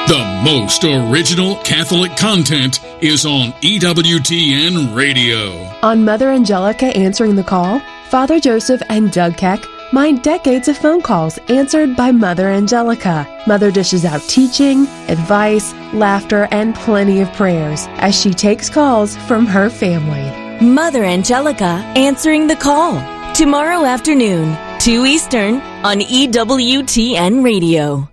The most original Catholic content is on EWTN Radio. On Mother Angelica Answering the Call, Father Joseph and Doug Keck mine decades of phone calls answered by Mother Angelica. Mother dishes out teaching, advice, laughter, and plenty of prayers as she takes calls from her family. Mother Angelica Answering the Call. Tomorrow afternoon, 2 Eastern on EWTN Radio.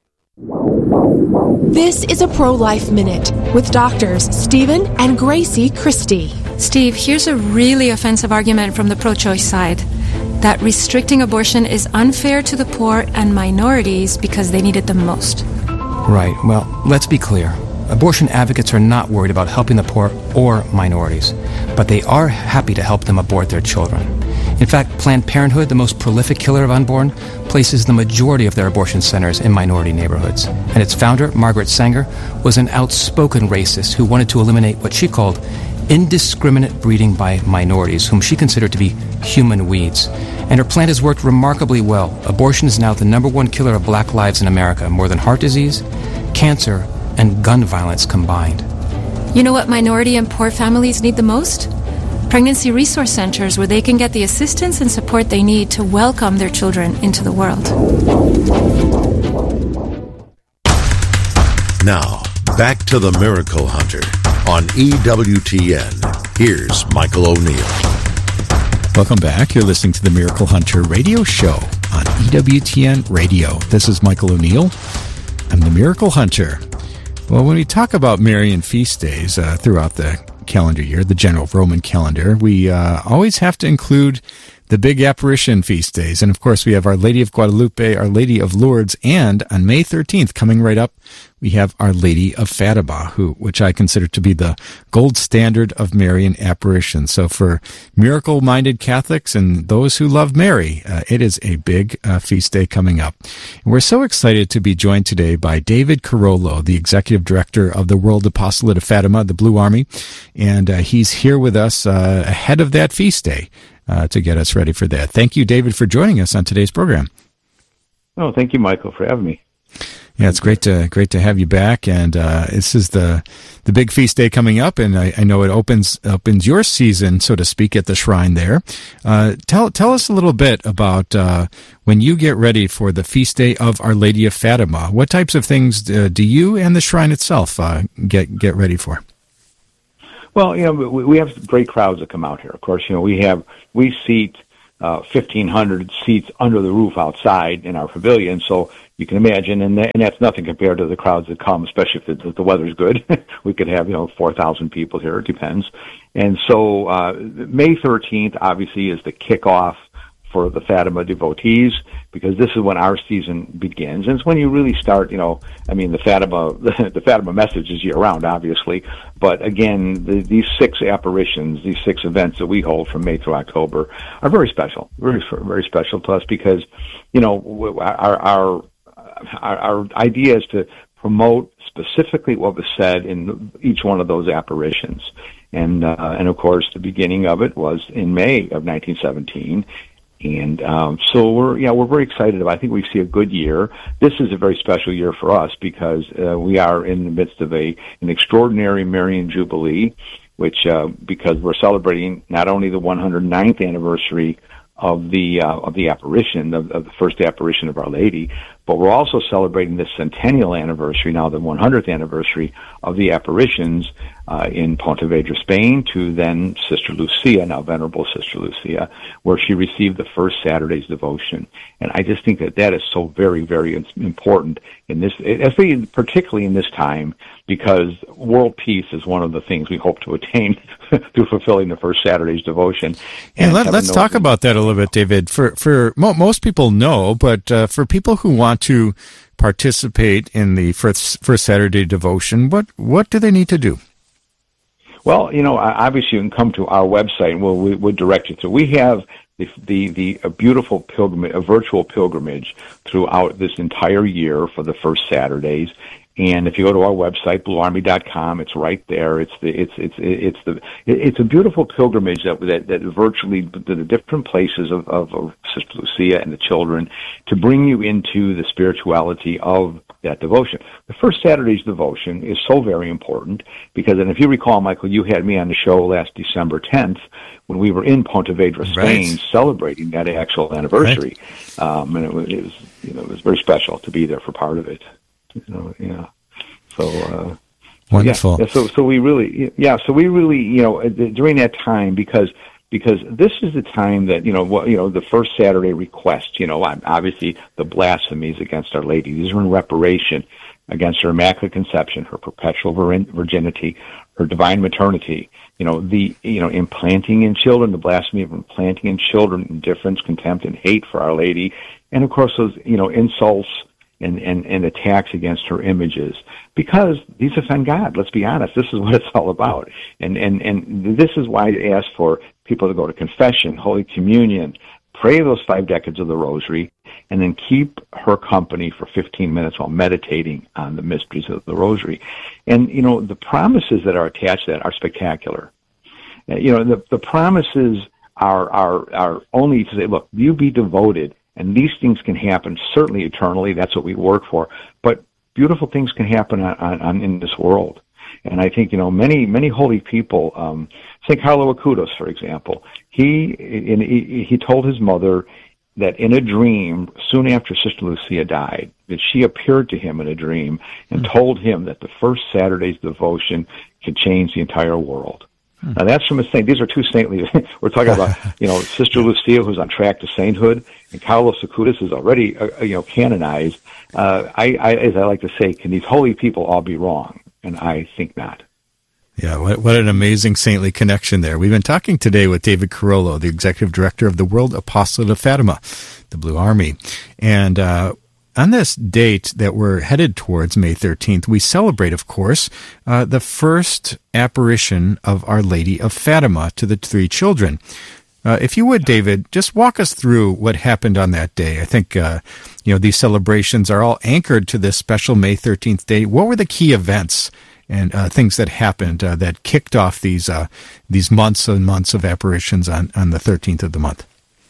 This is a Pro-Life Minute with doctors Stephen and Gracie Christie. Steve, here's a really offensive argument from the pro-choice side, that restricting abortion is unfair to the poor and minorities because they need it the most. Right. Well, let's be clear. Abortion advocates are not worried about helping the poor or minorities, but they are happy to help them abort their children. In fact, Planned Parenthood, the most prolific killer of unborn, places the majority of their abortion centers in minority neighborhoods. And its founder, Margaret Sanger, was an outspoken racist who wanted to eliminate what she called indiscriminate breeding by minorities, whom she considered to be human weeds. And her plan has worked remarkably well. Abortion is now the #1 killer of black lives in America, more than heart disease, cancer, and gun violence combined. You know what minority and poor families need the most? Pregnancy resource centers where they can get the assistance and support they need to welcome their children into the world. Now, back to the Miracle Hunter on EWTN. Here's Michael O'Neill. Welcome back. You're listening to the Miracle Hunter radio show on EWTN Radio. This is Michael O'Neill. I'm the Miracle Hunter. Well, when we talk about Marian feast days throughout the calendar year, the general Roman calendar, we always have to include the big apparition feast days. And of course, we have Our Lady of Guadalupe, Our Lady of Lourdes, and on May 13th, coming right up, we have Our Lady of Fatima, which I consider to be the gold standard of Marian apparitions. So for miracle-minded Catholics and those who love Mary, it is a big feast day coming up. And we're so excited to be joined today by David Carollo, the Executive Director of the World Apostolate of Fatima, the Blue Army, and he's here with us ahead of that feast day to get us ready for that. Thank you, David, for joining us on today's program. Oh, thank you, Michael, for having me. Yeah, it's great to have you back, and this is the big feast day coming up, and I know it opens your season, so to speak, at the shrine there. Tell us a little bit about when you get ready for the feast day of Our Lady of Fatima. What types of things do you and the shrine itself get ready for? Well, we have great crowds that come out here. Of course, we seat 1,500 seats under the roof outside in our pavilion, so you can imagine, and that's nothing compared to the crowds that come, especially if the weather's good. We could have 4,000 people here. It depends. And so May 13th obviously is the kickoff for the Fatima devotees, because this is when our season begins, and it's when you really start. The Fatima message is year round, obviously, but again, these 6 apparitions, these 6 events that we hold from May through October are very special, very, very special to us, because our idea is to promote specifically what was said in each one of those apparitions, and of course, the beginning of it was in May of 1917. And so we're very excited about. I think we see a good year. This is a very special year for us because we are in the midst of an extraordinary Marian Jubilee, which because we're celebrating not only the 109th anniversary of the apparition of the first apparition of Our Lady, but we're also celebrating the centennial anniversary, now the 100th anniversary of the apparitions in Pontevedra, Spain, to then Sister Lucia, now Venerable Sister Lucia, where she received the first Saturday's devotion. And I just think that is so very, very important in this, particularly in this time, because world peace is one of the things we hope to attain through fulfilling the first Saturday's devotion. And let's talk about that a little bit, David. For most people know, but for people who want to participate in the first Saturday devotion, what do they need to do? Well, obviously you can come to our website, and we would direct you to. We have a beautiful pilgrimage, a virtual pilgrimage throughout this entire year for the first Saturdays. And if you go to our website, bluearmy.com, it's right there. It's a beautiful pilgrimage that virtually to the different places of Sister Lucia and the children, to bring you into the spirituality of that devotion. The first Saturday's devotion is so very important because, and if you recall, Michael, you had me on the show last December 10th when we were in Pontevedra, Spain, celebrating that actual anniversary, and it was very special to be there for part of it. So wonderful. So we really, during that time, because this is the time that the first Saturday request, obviously the blasphemies against Our Lady, these are in reparation against her Immaculate Conception, her perpetual virginity, her divine maternity, implanting in children, the blasphemy of implanting in children indifference, contempt, and hate for Our Lady, and of course those insults and attacks against her images, because these offend God. Let's be honest. This is what it's all about. And this is why I ask for people to go to confession, Holy Communion, pray those 5 decades of the Rosary, and then keep her company for 15 minutes while meditating on the mysteries of the Rosary. And, the promises that are attached to that are spectacular. The promises are only to say, look, you be devoted, and these things can happen certainly eternally. That's what we work for. But beautiful things can happen on in this world. And I think, many holy people, St. Carlo Acutis, for example, he told his mother that in a dream, soon after Sister Lucia died, that she appeared to him in a dream and told him that the first Saturday's devotion could change the entire world. Now that's from a saint. These are two saintly. We're talking about, Sister Lucia, who's on track to sainthood, and Carlos Acutis is already, canonized. As I like to say, can these holy people all be wrong? And I think not. Yeah, what an amazing saintly connection there. We've been talking today with David Carollo, the executive director of the World Apostolate of Fatima, the Blue Army, and on this date that we're headed towards, May 13th, we celebrate, of course, the first apparition of Our Lady of Fatima to the 3 children. If you would, David, just walk us through what happened on that day. I think, these celebrations are all anchored to this special May 13th date. What were the key events and things that happened that kicked off these months and months of apparitions on the 13th of the month?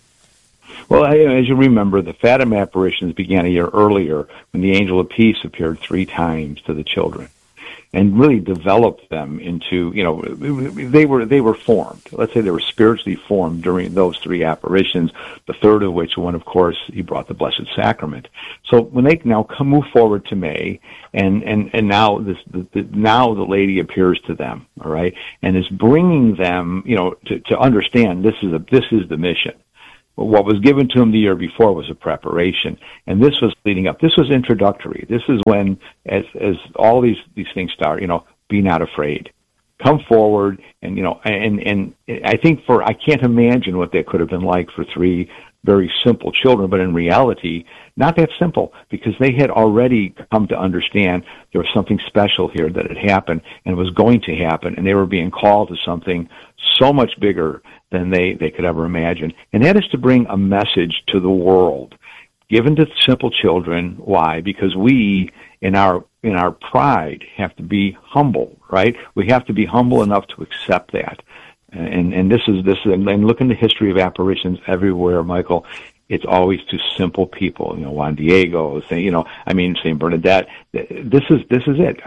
Well, as you remember, the Fatima apparitions began a year earlier when the Angel of Peace appeared 3 times to the children and really developed them into, they were formed. Let's say they were spiritually formed during those 3 apparitions, the third of which one, of course, he brought the Blessed Sacrament. So when they now move forward to May, and now now the Lady appears to them, all right, and is bringing them, to understand this is the mission. What was given to him the year before was a preparation, and this was leading up. This was introductory. This is when, as all these things start, be not afraid. Come forward, and and I think I can't imagine what that could have been like for 3 very simple children, but in reality, not that simple, because they had already come to understand there was something special here that had happened and was going to happen, and they were being called to something so much bigger than they could ever imagine. And that is to bring a message to the world, given to simple children. Why? Because we, in our pride, have to be humble, right? We have to be humble enough to accept that. And this is and look in the history of apparitions everywhere, Michael. It's always to simple people, Juan Diego, Saint Bernadette. This is it.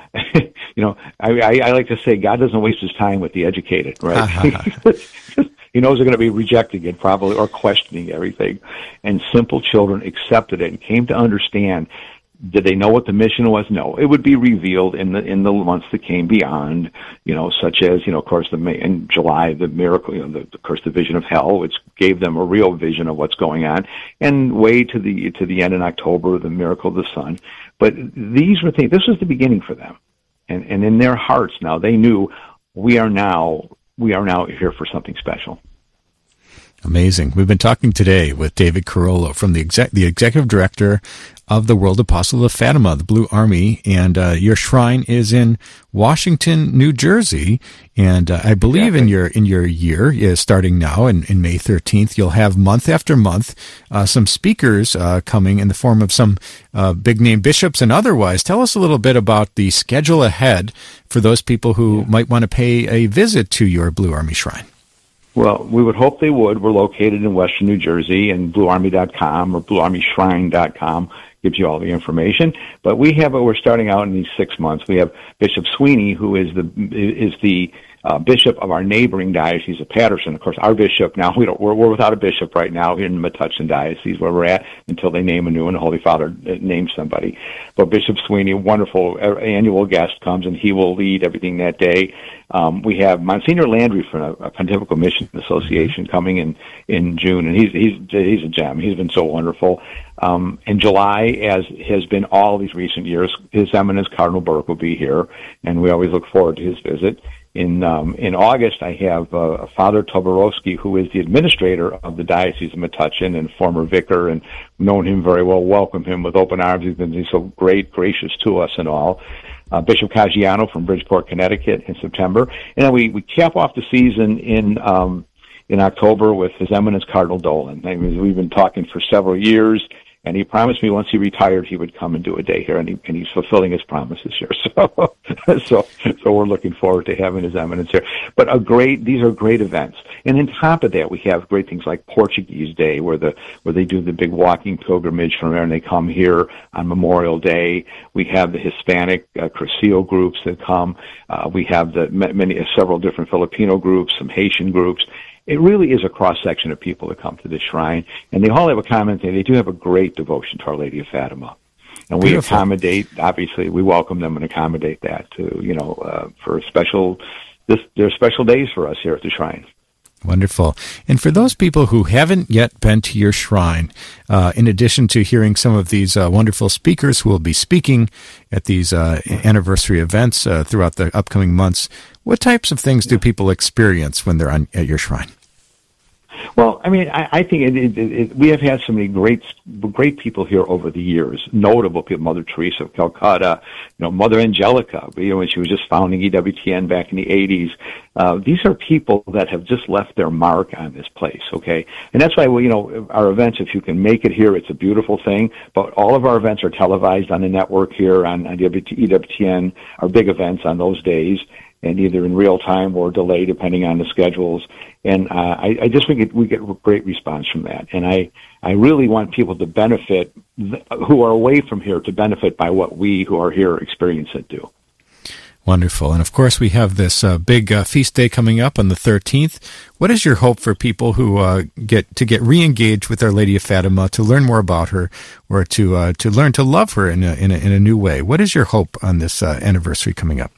I like to say God doesn't waste his time with the educated, right? He knows they're going to be rejecting it probably or questioning everything. And simple children accepted it and came to understand. Did they know what the mission was? No. It would be revealed in the months that came beyond, such as, of course, in July, the miracle, of course, the vision of hell, which gave them a real vision of what's going on, and way to the end in October, the miracle of the sun. But these were things. This was the beginning for them, and in their hearts now they knew we are now here for something special. Amazing. We've been talking today with David Carollo from the executive director of the World Apostolate of Fatima, the Blue Army, and your shrine is in Washington, New Jersey, and I believe in your year starting now in May 13th, you'll have month after month some speakers coming in the form of some big name bishops and otherwise. Tell us a little bit about the schedule ahead for those people who might want to pay a visit to your Blue Army shrine. Well, we would hope they would. We're located in Western New Jersey, and bluearmy.com or bluearmyshrine.com gives you all the information. But we're starting out in these 6 months. We have Bishop Sweeney, who is the bishop of our neighboring diocese of Patterson. Of course, our bishop now, we're without a bishop right now here in the Metuchen Diocese where we're at until they name a new one. The Holy Father names somebody. But Bishop Sweeney, a wonderful annual guest, comes and he will lead everything that day. We have Monsignor Landry from a Pontifical Mission Association coming in June, and he's a gem. He's been so wonderful. In July, as has been all these recent years, His Eminence Cardinal Burke will be here, and we always look forward to his visit. In August, I have Father Toborowski, who is the administrator of the Diocese of Metuchen and former vicar, and known him very well. Welcome him with open arms. He's so gracious to us and all. Bishop Caggiano from Bridgeport, Connecticut, in September, and then we cap off the season in October with His Eminence Cardinal Dolan. I mean, we've been talking for several years. And he promised me once he retired he would come and do a day here, and he's fulfilling his promise this year. So we're looking forward to having His Eminence here. But these are great events. And on top of that, we have great things like Portuguese Day, where they do the big walking pilgrimage from there, and they come here on Memorial Day. We have the Hispanic Cursillo groups that come. We have several different Filipino groups, some Haitian groups. It really is a cross-section of people that come to this shrine, and they all have a common thing. They do have a great devotion to Our Lady of Fatima. And we accommodate, obviously, we welcome them and accommodate that for there are special days for us here at the shrine. Wonderful. And for those people who haven't yet been to your shrine, in addition to hearing some of these wonderful speakers who will be speaking at these anniversary events throughout the upcoming months, what types of things do people experience when they're at your shrine? Well, I mean, I think we have had so many great people here over the years, notable people, Mother Teresa of Calcutta, Mother Angelica, when she was just founding EWTN back in the 80s. These are people that have just left their mark on this place, okay? And that's why, our events, if you can make it here, it's a beautiful thing, but all of our events are televised on the network here on EWTN, our big events on those days, and either in real time or delay depending on the schedules. And I just think we get great response from that. And I really want people to benefit, who are away from here, to benefit by what we who are here experience and do. Wonderful. And of course, we have this big feast day coming up on the 13th. What is your hope for people who get re-engaged with Our Lady of Fatima, to learn more about her, or to learn to love her in a new way? What is your hope on this anniversary coming up?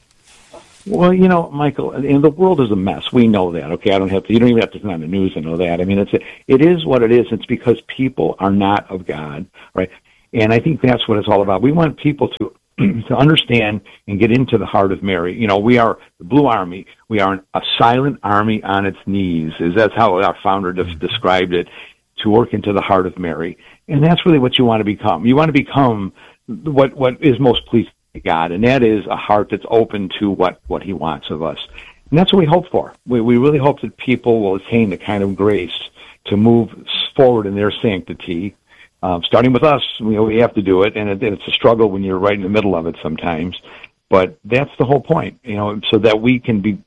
Well, Michael, the world is a mess. We know that, okay? You don't even have to turn on the news to know that. I mean, it is what it is. It's because people are not of God, right? And I think that's what it's all about. We want people to understand and get into the heart of Mary. We are the Blue Army. We are a silent army on its knees. That's how our founder described it, to work into the heart of Mary. And that's really what you want to become. You want to become what is most pleasing to God, and that is a heart that's open to what He wants of us. And that's what we hope for. We really hope that people will attain the kind of grace to move forward in their sanctity, starting with us. We have to do it, and it's a struggle when you're right in the middle of it sometimes. But that's the whole point, so that we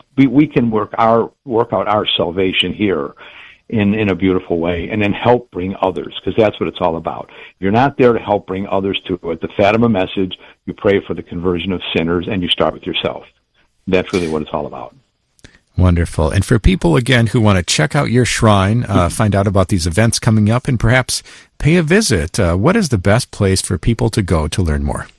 can work out our salvation here in a beautiful way, and then help bring others, because that's what it's all about. You're not there to help bring others to it. The Fatima message, you pray for the conversion of sinners, and you start with yourself. That's really what it's all about. Wonderful. And for people, again, who want to check out your shrine, find out about these events coming up, and perhaps pay a visit, what is the best place for people to go to learn more?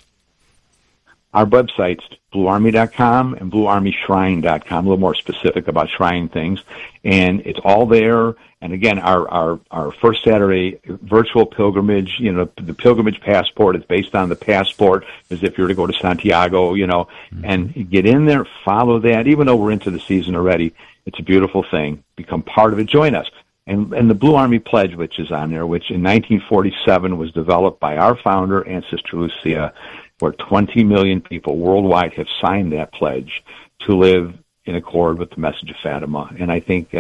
Our website's bluearmy.com and bluearmyshrine.com, a little more specific about shrine things. And it's all there. And again, our first Saturday virtual pilgrimage, the pilgrimage passport is based on the passport as if you were to go to Santiago, and get in there, follow that. Even though we're into the season already, it's a beautiful thing. Become part of it. Join us. And the Blue Army Pledge, which is on there, which in 1947 was developed by our founder and Sister Lucia, where 20 million people worldwide have signed that pledge to live in accord with the message of Fatima. And I think,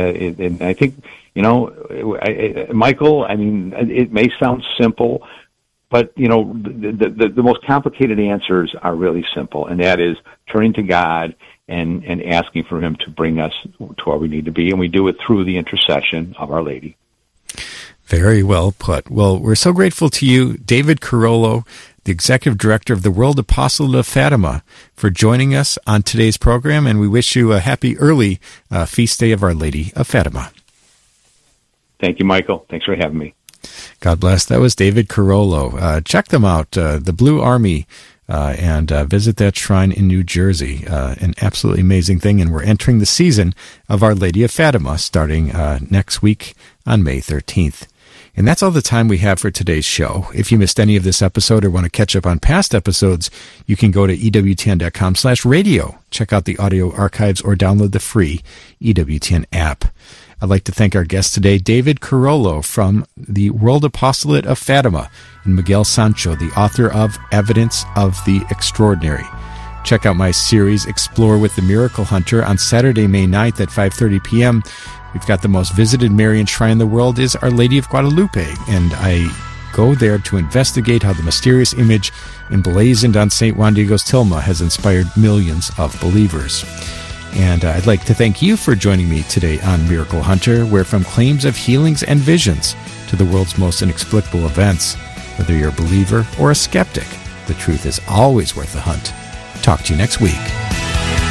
Michael, I mean, it may sound simple, but, the most complicated answers are really simple, and that is turning to God and asking for Him to bring us to where we need to be, and we do it through the intercession of Our Lady. Very well put. Well, we're so grateful to you, David Carollo, the Executive Director of the World Apostolate of Fatima, for joining us on today's program, and we wish you a happy early feast day of Our Lady of Fatima. Thank you, Michael. Thanks for having me. God bless. That was David Carollo. Check them out, the Blue Army, and visit that shrine in New Jersey. An absolutely amazing thing, and we're entering the season of Our Lady of Fatima starting next week on May 13th. And that's all the time we have for today's show. If you missed any of this episode or want to catch up on past episodes, you can go to EWTN.com/radio, check out the audio archives, or download the free EWTN app. I'd like to thank our guest today, David Carollo from the World Apostolate of Fatima, and Miguel Sancho, the author of Evidence of the Extraordinary. Check out my series, Explore with the Miracle Hunter, on Saturday, May 9th at 5:30 p.m., We've got the most visited Marian shrine in the world is Our Lady of Guadalupe, and I go there to investigate how the mysterious image emblazoned on St. Juan Diego's tilma has inspired millions of believers. And I'd like to thank you for joining me today on Miracle Hunter, where from claims of healings and visions to the world's most inexplicable events, whether you're a believer or a skeptic, the truth is always worth the hunt. Talk to you next week.